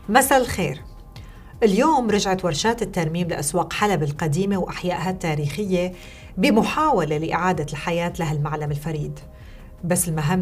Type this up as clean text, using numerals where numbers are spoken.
مساء الخير. اليوم رجعت ورشات الترميم لأسواق حلب القديمة وأحيائها التاريخية بمحاولة لإعادة الحياة لهالمعلم الفريد. بس المهم